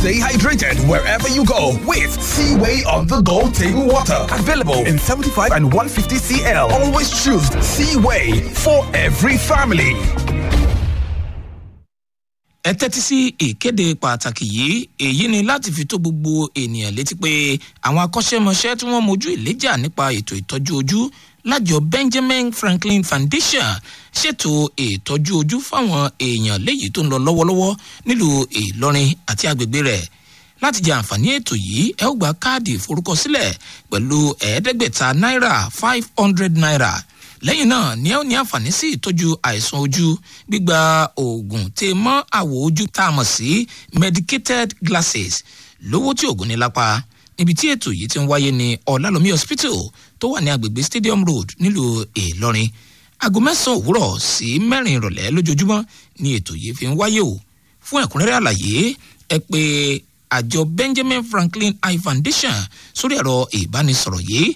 Stay hydrated wherever you go with Seaway on the Go Table Water. Available in 75 and 150 CL. Always choose Seaway for every family. Ẹ tẹ́tí sí ìkéde pàtàkì yìí èyí ni láti fi tó gbogbo ènìyàn létí pé àwọn akọ́ṣẹ́mọṣẹ́ tí wọ́n mojú ìléjà nípa ètò ìtọ́jú ojú lájọ Benjamin Franklin Foundation ṣètò ìtọ́jú ojú fáwọn èèyàn léyìí tó ń lọ lọ́wọ́lọ́wọ́ nílùú Ìlọrin àti agbègbè rẹ̀. Láti jẹ àǹfààní ètò yìí ẹ ó gba káàdì ìforúkọsílẹ̀ pẹ̀lú náírà 500 náírà. Lẹ́yìn náà ni ẹ ó ní àǹfààní sí ìtọ́jú àìsàn ojú gbígba oògùn tè mọ́ àwọ̀ ojú tá a mọ̀ sí medicated glasses lówó tí oògùn ní lápá. Níbi tí ètò yìí ti ń wáyé ní Ọ̀làlómi Hospital tó wà ní agbègbè Stadium Road nílùú Ìlọrin. Aago 9 òwúrọ̀ sí 4 ìrọ̀lẹ́ lójoojúmọ́ ni ètò yìí fi ń wáyé o. Fún ẹ̀kúnrẹ́rẹ́ àlàyé ẹ pè àjọ Benjamin Franklin Eye Foundation sórí ẹ̀rọ ìbánisọ̀rọ̀ yìí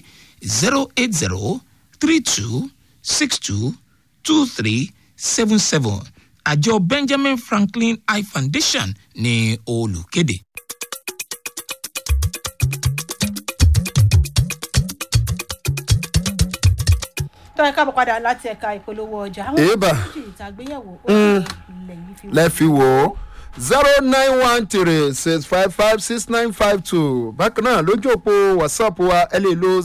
08032622377. Àjọ Benjamin Franklin Eye Foundation ni olùkéde. tó ẹ káàbọ̀ padà láti ẹ̀ka ìpolówó ọjà. àwọn méjì ìtàgbéyẹ̀wò lẹ́ẹ̀fi wò ó 0913-655-6952 bákan náà lójú òpó WhatsApp wa ẹ lè lo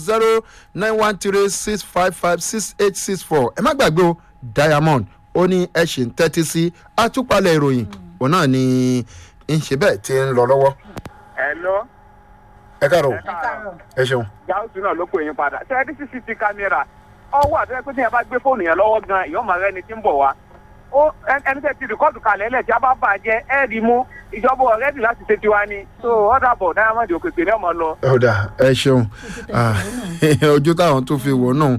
0913-655-6864. ẹ má gbàgbé o Diamond ó ní ẹ ṣì ń tẹ́tí sí àtúpalẹ̀ ìròyìn òun náà ni ń ṣe bẹ́ẹ̀ tí ń lọ lọ́wọ́. Hello. ẹ káàárọ̀ ẹ ṣeun. gáúsù náà ló pè yín padà ṣe é ní CCTV kámẹ́rà ọwọ́ àti ẹgbẹ́ tí yẹn bá gbé fóònù yẹn lọ́wọ́ gan ìyọ́n máa rẹ́ni tí ń bọ̀ wá ẹni tẹ́ ti rìkọ́dù kalẹ̀ ẹlẹ́tì á bá bàjẹ́ ẹ́ẹ̀dì mú ìjọba ọ̀rẹ́dì láti ṣe tiwa ni so ọ̀dà bọ̀ Diamond Òkèkè ní ọmọ lọ. ọ̀dà ẹ ṣeun ojú táwọn tó fi wò náà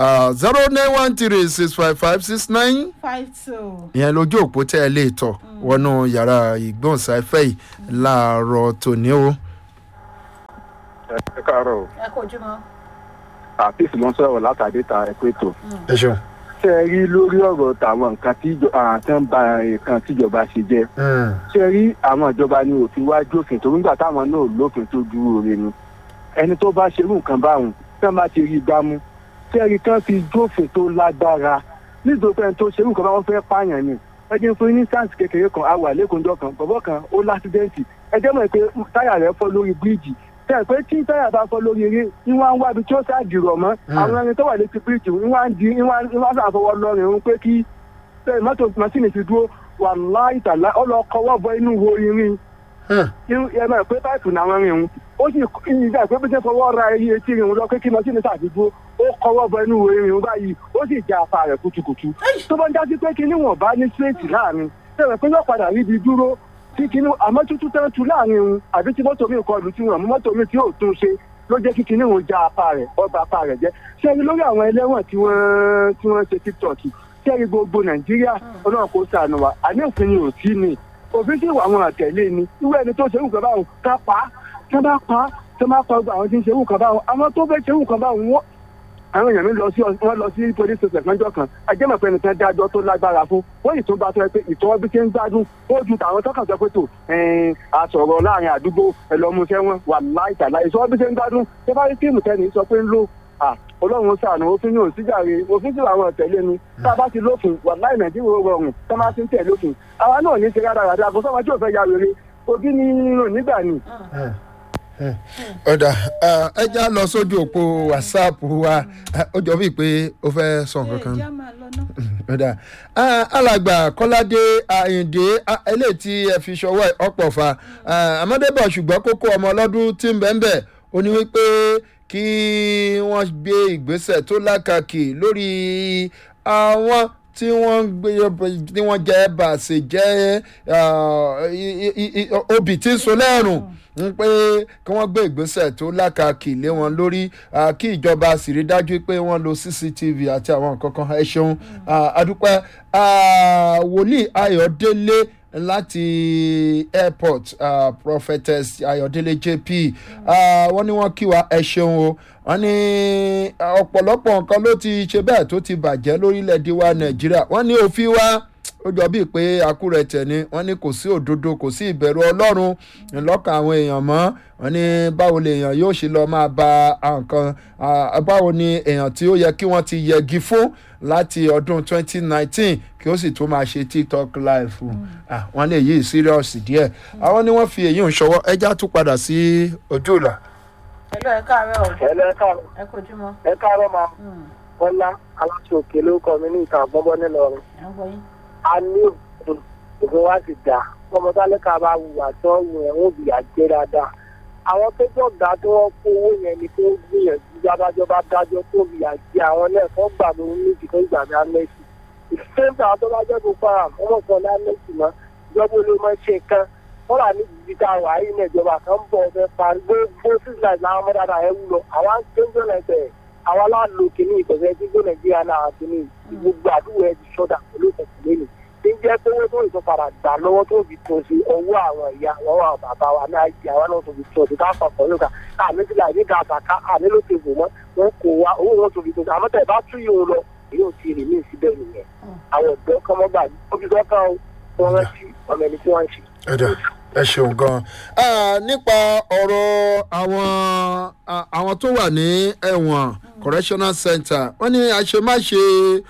0913-655-6952 ìyẹn lójú òpó tẹ́ ẹ lè tọ̀ wọnú yàrá ìgbóhùnsáfẹ́ yìí láàárọ̀ tòní o. ẹ káàárọ̀ o. ẹ kò jùmọ̀. àfíìsì ló ń sọ̀rọ̀ látàdé ta ẹ̀kọ́ ètò. ẹ ṣeun. ṣé ẹ rí lórí ọ̀rọ̀ tàwọn nǹkan tí àtàn bá nǹkan tíjọba ṣe jẹ́ ṣé ẹ rí àwọn ìjọba ní òfin wá jófin tó nígbà táwọn náà lófin tó dúró re ni ẹni tó bá ṣerú nǹkan báwọn tí wọ́n bá ti rí gbámú ṣé ẹ rí kán fi jófin tó lágbára nítorí pé ẹni tó ṣerú nǹkan báwọn fẹ́ pààyàn ni ẹ jẹ́ fún instance kékeré kan a wà lẹ́kọ̀ọ́jọ́ kan bọ̀bọ̀ kan ó lásídẹ́ǹtì ẹ jẹ́ mọ̀ pé táyà rẹ̀ fọ́ lórí bíríìjì tẹ̀ pé tí táyà bá fọ́ lórí eré ní wọ́n á wá ibi tí ó ṣáàdìrọ̀ mọ́ àwọn ẹni tó wà létí bíríìjì ní wọ́n á sàfọwọ́ lọ́rin òun pé kí mọ́tò mọ́sìnì fi dúró wà láìtàlá ọlọ́kọwọ́ bọ inú wo irin ẹ mọ̀ pé páìpù náà rin òun ó sì ìgbà pé bí ṣe fọwọ́ ra iye tí irin òun lọ pé kí mọ́sìnì ṣàfidúró ó kọwọ́ bọ inú wo irin òun báyìí ó sì já apá rẹ̀ kùtùkùtù tó bá ń jásí pé kí níwọ̀n bá ní síréètì láàrin tẹ̀wẹ̀ pé yóò padà ríbi dúró tí kinní àmọ́ tútù tẹ́ tu láàrin òun àbí tí mọ́tò mi kọlù tí wọ́n mú mọ́tò mi tí yóò tún ṣe ló jẹ́ kí kinní òun já apá rẹ̀ ọba apá rẹ̀ jẹ́ ṣẹ́ni lórí àwọn ẹlẹ́wọ̀n tí wọ́n ṣe TikTok ṣẹ́ni gbogbo Nàìjíríà ọlọ́run kò ṣàánú wa àní òfin ni ò sí ni òfin sì wà àwọn àtẹ̀lé ni irú ẹni tó ṣe irú kan báwọn ká pa á tí wọ́n bá pa á tí wọ́n bá pa àwọn tí ń ṣe irú kan báwọn àwọn tó fẹ́ ṣe irú kan báwọn àwọn èèyàn mi wọ́n lọ sí police station lọ́jọ́ kan ajẹ́mọ̀pẹ́ nìkan dájọ́ tó lágbára fún wọ́n yìí tó bá sọ pé ìtọ́wọ́ bí ṣe ń gbádùn ó ju tàwọn tọ́kàn sọ pé tó àsọ̀rọ̀ láàrin àdúgbò ẹlọ́múṣẹ́ wọn wà láìtàlá ìṣọwọ́ bí ṣe ń gbádùn ṣé bá rí fíìmù tẹ́ni sọ pé ń lò ọlọ́run ṣàánú òfin yóò síjàre òfin sì wà àwọn ìtẹ̀lé ni tá a bá ti lófin wà láì Nàìjíríà rọrùn tá a máa ti ń tẹ̀ lófin àwa náà ní í ṣe rádaràdà kó sọ́wọ́n tí ò fẹ́ ya rere òbí ní nígbà ni. ọ̀dà ẹ já lọ sójú òpó WhatsApp wa ó jọ bíi pé ó fẹ́ sọ nǹkan kan. ọ̀dà alàgbà Kọ́ládé Àyìndé eléyìí tí ẹ fi ṣọwọ́ ọ̀pọ̀ fa àmọ́débọ̀ ṣùgbọ́n kókó ọmọ ọlọ́dún tí ń bẹ́ẹ̀ bẹ́ẹ̀ ó ní wípé kí wọ́n gbé ìgbésẹ̀ tó lákàkì lórí àwọn tí wọ́n jẹ́ bàṣẹ jẹ́ obì tí ń so lẹ́rùn ń pé kí wọ́n gbé ìgbésẹ̀ tó lákàkì lé wọn lórí kí ìjọba sì rí dájú pé wọ́n lo CCTV àti àwọn nǹkan kan ẹ ṣeun adúpẹ́ wòlíì Ayọ̀délé láti airport prophetess Ayọ̀délé JP wọ́n ní wọ́n kí wa ẹ ṣeun o wọ́n ní ọ̀pọ̀lọpọ̀ nǹkan ló ti ṣe bẹ́ẹ̀ tó ti bàjẹ́ lórílẹ̀‐èdè wa Nàìjíríà wọ́n ní òfin wa ó jọ bíi pé akúrẹ̀tẹ̀ ni wọ́n ní kò sí òdodo kò sí ìbẹ̀rù ọlọ́run lọ́kàn àwọn èèyàn mọ́ wọ́n ní báwo lèèyàn yóò ṣe lọ́ọ́ máa ba nǹkan báwo ni èèyàn tí ó yẹ kí wọ́n ti yẹgi fún láti ọdún 2019 kí ó sì tún máa ṣe tiktok live wọ́n lè yí serious díẹ̀ àwọn ni wọ́n fi èyí ń ṣọwọ́ ẹja tún padà sí ojú ìlà. ẹ̀lọ́ ẹ káàárọ̀ o. ẹ̀lọ́ ẹ káàárọ̀. ẹ kojúmọ́. ẹ káàárọ̀ ma. bọ́lá aláṣẹ òkè lórúkọ mi ní ìta àgbọ́nbọ́ nílọrin. a ní òfin wa ti dà ọmọdálẹ́ka bá wùwà tó wù ẹ̀ wọ́n bìyà jẹ́ dáadáa. àwọn tó gbọ̀gá tí wọ́n kó owó yẹn ni tó gbìyànjú dájọ́ bá dájọ́ tó bìyà jẹ́ àwọn náà tó gbà mí níbi tó gbà mí amẹ́sì. ìfẹ́ǹtà tó bá jẹ́ boko haram wọ́n sọ ní amẹ́sì mọ́ ìjọba olóòmọ ṣe kan wọ́n rà ní ibi tá a wà yìí ní ìjọba kan bọ̀ ọ̀fẹ́ parí gbogbo sísè làwọn ọmọ dáadáa ẹ̀ wúlọ àwọn akéńjọ́ lẹ́sẹ̀ àwọn aláàlú kìíní ìtọ̀sẹ̀ tí gbó nàìjíríà náà kìíní gbogbo àdúgbò ẹ̀ ti ṣọ́dà pẹ̀lú ìtọ̀sẹ̀ lẹ́nu tí ń jẹ́ pé owó tó ìtọ́padà gbà lọ́wọ́ tó fi tó sí ọwọ́ àwọn ìyá àwọn bàbá wa náà yìí àwọn náà tó fi tó sí káfà pọ̀lú ká àmì tí láì ní ká àtàká àmì ló ti wò mọ́ wọn kò wá owó wọn tó fi tó sí àmọ́ tẹ̀ bá tú yìí lọ èyí ò ti rìn ní ìsíbẹ̀ nìyẹn àwọn ọ̀dọ́ kọ́mọ́gbà ó fi sọ́kàn wọn rántí ọmọ ẹni tí wọ́n ń ṣe. ẹ ṣeun gan nípa ọ̀rọ̀ àwọn tó wà ní ẹ̀wọ̀n correctional center wọ́n ní àṣemáṣe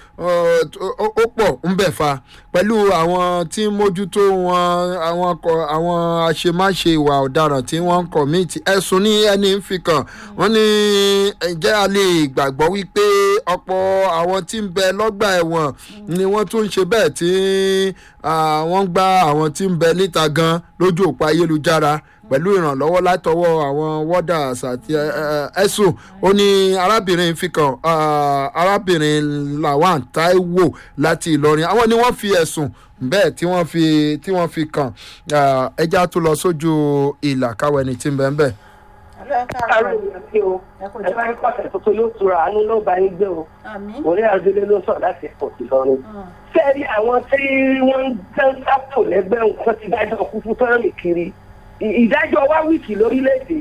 ó pọ̀ ń bẹ̀ fa pẹ̀lú àwọn tí ń mójútó wọn àwọn àṣemáṣe ìwà ọ̀daràn tí wọ́n ń kọ̀míìtì ẹ̀sùn ní ẹni ń fi kàn wọ́n ní ǹjẹ́ a lè gbàgbọ́ wípé ọ̀pọ̀ àwọn tí ń bẹ lọ́gbà ẹ̀wọ̀n ni wọ́n tún ń ṣe bẹ́ẹ̀ tí wọ́n ń gbá àwọn tí ń bẹ níta gan lójú òpó ayélujára pẹ̀lú ìrànlọ́wọ́ látọwọ́ àwọn warders àti ẹ̀sùn ó ní arábìnrin fikàn arábìnrin Lawan Taiwo láti Ìlọrin àwọn ni wọ́n fi ẹ̀sùn bẹ́ẹ̀ tí wọ́n fi kàn ẹja tó lọ sójú ìlà káwọ́ ẹni tí ń bẹ ń bẹ̀. káàárọ̀ ìrìnàjò o ẹ bá ń pàṣẹ tuntun yóò tura àánú ló bá yín gbé o orí àdúlé ló sọ láti pọ̀ sí lọ́rùn. sẹ́ẹ̀rí àwọn tí wọ́n ń dán sápò lẹ́gbẹ́ nǹkan ti dájọ́ kú fún tọ́rọ̀mì kiri ìdájọ́ wá wíìkì lórílẹ̀‐èdè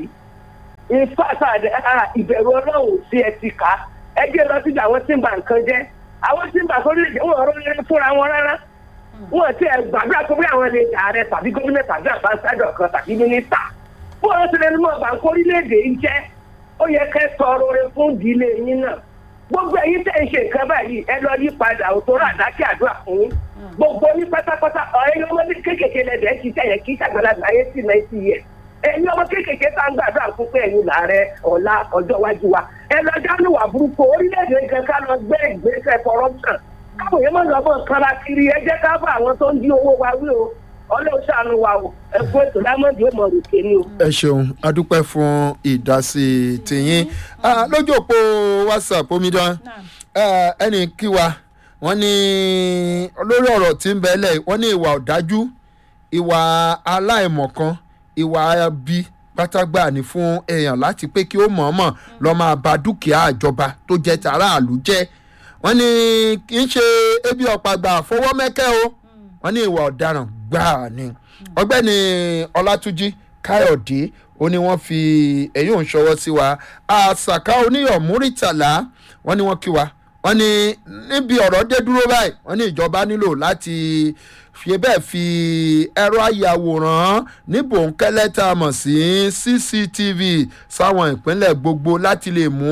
ìfàṣà ìbẹ̀rù ọlọ́run sí ẹ ti kà á ẹgbẹ́ lọ síbi àwọn tí ń ba nǹkan jẹ́ àwọn tí ń ba sórílẹ̀‐èdè wọn ọ̀rọ̀ rere fúnra wọn rárá wọn ti ẹ̀ gbàdúrà tó bí àwọn ilé ààrẹ tàbí gómìnà tàbí àbáṣádọ̀ kan tàbí mínísítà fún ọ̀rọ̀ sílẹ̀ nínú ọgbà nǹkan orílẹ̀‐èdè yìí jẹ́ ó yẹ kẹ́ tọrọ rẹ fún ìdílé yín náà gbogbo ẹ̀yin tẹ́ ń ṣe nǹkan báyìí ẹ lọ yí padà òtòrò àdákẹ́ àdúrà fún yín gbogbo ní pátápátá ọ̀rẹ́ ọmọdé kéékèèké lẹ́dẹ̀ẹ́ ti tẹ̀yẹ kí ṣàgbàlagbà ayé sí 90 years ẹ̀yin ọmọ kéékèèké tá ń gbàdúrà fún pé ẹ̀yin làárẹ̀ ọ̀la ọjọ́ iwájú wa ẹ lọ dánú wà burúkú orílẹ̀-èdè nǹkan ká lọ gbé ìgbésẹ̀ corruption káwọn èèyàn máa ń lọ bọ̀ kára kiri ẹ jẹ́ ká bá àwọn tó ń dín owó wa wí o ọlọ́run ṣàánú wa o ẹ̀kọ́ ètò lámọ́dé ó mọ̀ ròkè ni o. ẹ ṣeun adúpẹ́ fún ìdásí tìyín lójú òpó WhatsApp omidan ẹnì kí wa wọ́n ní lórí ọ̀rọ̀ tí ń bẹ́lẹ̀ wọ́n ní ìwà ọ̀dájú ìwà aláìmọ̀kan ìwà bí pátágbà ní fún èèyàn láti pé kí ó mọ̀ọ́mọ̀ lọ́ọ́ máa ba dúkìá ìjọba tó jẹ́ tàráàlú jẹ́ wọ́n ní kì í ṣe ebi ọ̀pàgbà fọwọ́mẹ́kẹ́ o wọ́n ní ìwà ọ̀daràn gbáà ni ọgbẹ́ni Ọlátúnjí Káyọ̀dé ó ní wọ́n fi èyí òun ṣọwọ́ sí wa àṣàkà oníyọ̀ Múrítàlá wọ́n ní wọ́n kí wa wọ́n ní níbi ọ̀rọ̀ dé dúró báyìí wọ́n ní ìjọba nílò láti ṣe bẹ́ẹ̀ fi ẹ̀rọ ayàwòrán ní bòńkẹ́lẹ́ tá a mọ̀ sí CCTV sáwọn ìpínlẹ̀ gbogbo láti lè mú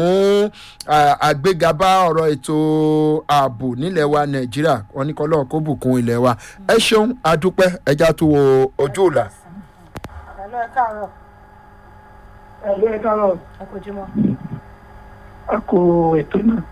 àgbéga bá ọ̀rọ̀ ètò ààbò nílẹ̀ wa Nàìjíríà wọ́n ní kọ́lọ́ kó bùkún ilẹ̀ wa ẹ ṣeun adúpẹ́ ẹja tó wo ojú ọ̀la. ẹ káàárọ̀. ẹ káàárọ̀. ẹ kò jùmọ̀. a kò ètò náà.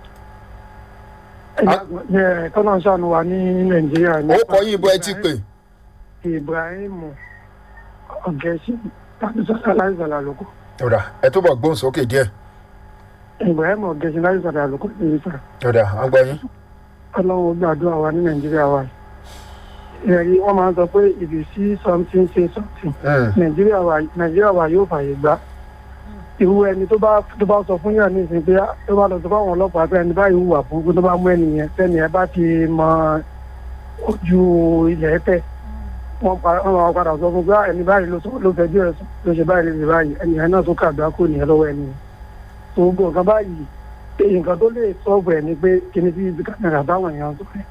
tọ́nà ṣàánú wa ní Nàìjíríà. ó kọ yín bó ẹ ti pè. Ibrahim ọ̀gẹ̀ṣin tàbí sọ́sà láìsàn àlòkù. ọ̀dà ẹ túbọ̀ gbóhùn sókè díẹ̀. Ibrahim ọ̀gẹ̀ṣin láìsàn àlòkù ní ìsà. ọ̀dà à ń gbọ́ yín. Ọlọ́run gbàdúrà wa ní Nàìjíríà wa. ẹ̀rí wọ́n máa ń sọ pé if you see something say something. Nàìjíríà wa yóò fàyè gbà. irú ẹni tó bá sọ fún yàn ní ìsìn pé tó bá lọ sọ fún àwọn ọlọ́pàá pé ẹni báyìí hùwà burúkú tó bá mú ẹnìyẹn sẹ́ni ẹ bá ti mọ ojú ilẹ̀ tẹ̀ wọ́n padà sọ fún pé ẹni báyìí ló fẹjọ́ ẹ̀sùn ló ṣe báyìí lè ṣe báyìí ẹnìyẹn náà tó kàdá kò nìyẹn lọ́wọ́ ẹnìyẹn. tó gbogbo nǹkan báyìí nǹkan tó lè sọ́ọ̀bù ẹ̀ ni pé kíni tí ibi kámẹ́rà báwọn èèyàn sọ fẹ́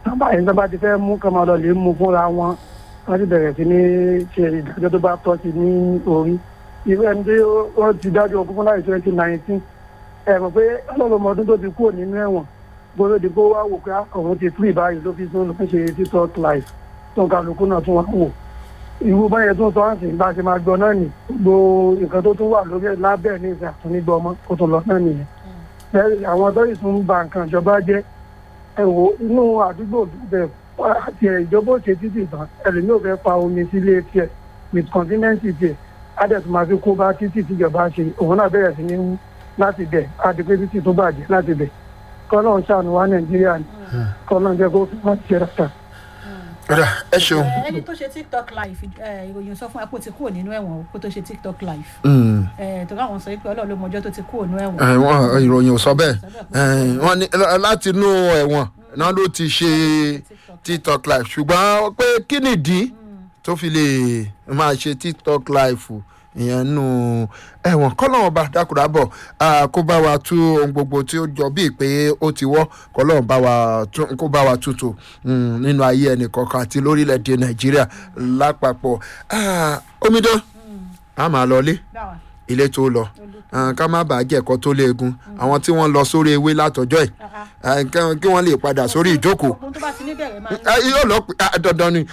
báyìí tó bá ti fẹ́ mú kọ́ máa lọ lè mú fúnra wọn wọ́n ti bẹ̀rẹ̀ sí ní ṣe ìdájọ́ tó bá tọ́ sí ní orí irú ẹni tí wọ́n ti dájọ́ ọkùnrin láì 2019 mọ̀ pé ọlọ́run ọdún tó ti kúrò nínú ẹ̀wọ̀n gbọ́dọ̀ di kó wá wò pé òun ti free báyìí ló fi tún ló fi ṣe TikTok live tó ń kálukú náà tún wá wò irú báyẹn tó ń sọ àǹsì bá a ṣe máa gbọ́ náà nì gbogbo nǹkan tó tún wà lórí lábẹ́ ní ìsìn àtúnígbọ́ ọmọ kó tún lọ náà nìyẹn àwọn tó ìsún ba nǹkan ìjọba jẹ́ ẹ̀wò inú àdúgbò bẹ̀ àti ìjọba òṣè títì tán ẹlòmíì ò fẹ́ fa omi sílé tiẹ̀ with continence tiẹ̀ adẹ̀tún máa fi kó bá títì tíjọba ṣe òun náà bẹ̀rẹ̀ sí ní wú láti bẹ̀ àdìpé títì tó bàjẹ́ láti bẹ̀ kọ́lọ́n ṣàánú wa Nàìjíríà ni kọ́lọ́n jẹ́ kó fi wọ́n ṣe rárá. ẹ ṣeun. ẹni tó ṣe TikTok live ìròyìn sọ fún ẹ pé ó ti kúrò nínú ẹ̀wọ̀n kó tó ṣe TikTok live. torí àwọn sọ pé Ọlọ́run ló mọjọ́ tó ti kúrò nínú ẹ̀wọ̀n. ìròyìn ò sọ bẹ́ẹ̀ wọ́n ní láti inú ẹ̀wọ̀n náà ló ti ṣe TikTok live ṣùgbọ́n pé kí nìdí tó fi lè máa ṣe TikTok live ìyẹn nù ẹ̀wọ̀n kọ́lọ́wọ́n bá dákúrá bọ̀ kó bá wa tú ohun gbogbo tí ó jọ bíi pé ó ti wọ́ kọ́lọ́wọ́n kó bá wa tútù nínú ayé ẹnìkọ̀ọ̀kan àti lórílẹ̀‐èdè Nàìjíríà lápapọ̀ omidan a máa lọlé ilé tó lọ ká má bàa jẹ́ ẹ̀kọ́ tó léegun àwọn tí wọ́n lọ sórí ewé látọjọ́ ẹ̀ kí wọ́n lè padà sórí ìjókòó yóò lọ dandan ni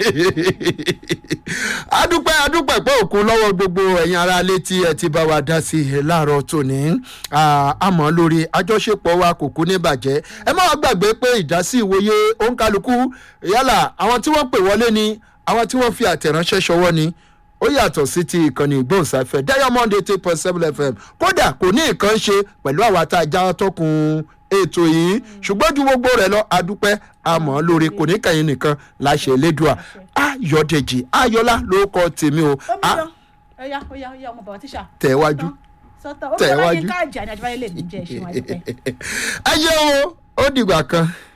adúpẹ́ pé òkun lọ́wọ́ gbogbo ẹ̀yin ará létí ẹ ti bá wa dá sí i láàárọ̀ tòní àmọ́ lórí àjọṣepọ̀ wa kò kú ní bàjẹ́ ẹ má wá gbàgbé pé ìdásí ìwòye òǹkálukú yálà àwọn tí wọ́n pè wọlé ni àwọn tí wọ́n fi àtẹ̀ránṣẹ́ ṣọwọ́ ni ó yàtọ̀ sí ti ìkànnì ìgbóhùnsáfẹ́ Diamond 88.7 FM kódà kò ní nǹkan ṣe pẹ̀lú àwa tá a já tọkùn ètò yìí ṣùgbọ́n ju gbogbo rẹ̀ lọ adúpẹ́ àmọ́ lórí kò ní kẹ́yìn nìkan láṣẹ Elédùà Ayọ̀dèjì Ayọ̀lá ló kọ tèmi o. tẹ̀wájú tẹ̀wájú. ẹ yẹ o ó dìgbà kan.